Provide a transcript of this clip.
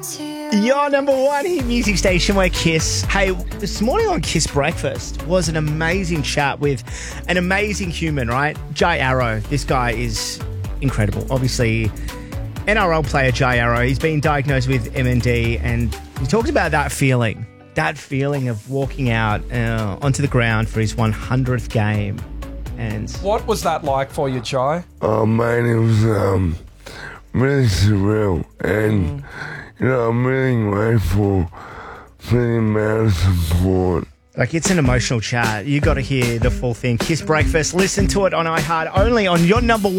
Your number one hit music station, where Kiss. Hey, this morning on Kiss Breakfast was an amazing chat with an amazing human, right? Jay Arrow. This guy is incredible. Obviously, NRL player Jay Arrow. He's been diagnosed with MND, and he talks about that feeling of walking out onto the ground for his 100th game. And what was that like for you, Jai? Oh man, it was really surreal, and I'm really grateful for the amount of support. Like, it's an emotional chat. You got to hear the full thing. Kiss Breakfast. Listen to it on iHeart, only on your number one.